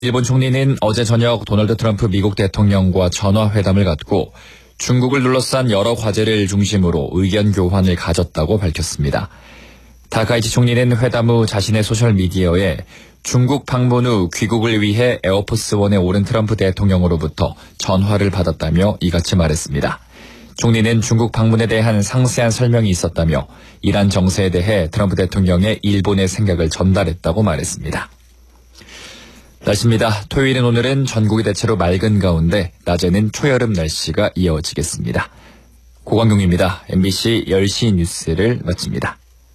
일본 총리는 어제 저녁 도널드 트럼프 미국 대통령과 전화회담을 갖고 중국을 둘러싼 여러 과제를 중심으로 의견 교환을 가졌다고 밝혔습니다. 다카이치 총리는 회담 후 자신의 소셜미디어에 중국 방문 후 귀국을 위해 에어포스원에 오른 트럼프 대통령으로부터 전화를 받았다며 이같이 말했습니다. 총리는 중국 방문에 대한 상세한 설명이 있었다며 이란 정세에 대해 트럼프 대통령의 일본의 생각을 전달했다고 말했습니다. 날씨입니다. 토요일인 오늘은 전국이 대체로 맑은 가운데 낮에는 초여름 날씨가 이어지겠습니다. 고광용입니다. MBC 10시 뉴스를 마칩니다.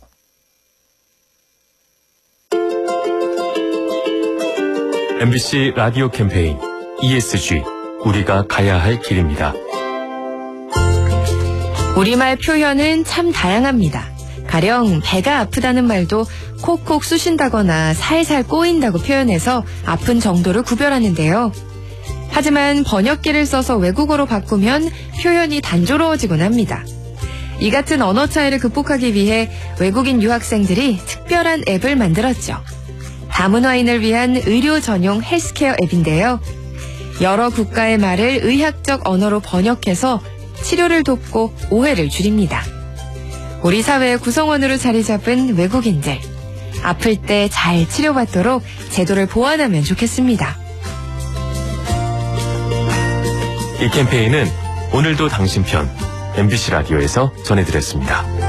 MBC 라디오 캠페인 ESG, 우리가 가야 할 길입니다. 우리말 표현은 참 다양합니다. 가령 배가 아프다는 말도 콕콕 쑤신다거나 살살 꼬인다고 표현해서 아픈 정도를 구별하는데요. 하지만 번역기를 써서 외국어로 바꾸면 표현이 단조로워지곤 합니다. 이 같은 언어 차이를 극복하기 위해 외국인 유학생들이 특별한 앱을 만들었죠. 다문화인을 위한 의료 전용 헬스케어 앱인데요. 여러 국가의 말을 의학적 언어로 번역해서 치료를 돕고 오해를 줄입니다. 우리 사회의 구성원으로 자리 잡은 외국인들, 아플 때 잘 치료받도록 제도를 보완하면 좋겠습니다. 이 캠페인은 오늘도 당신 편 MBC 라디오에서 전해드렸습니다.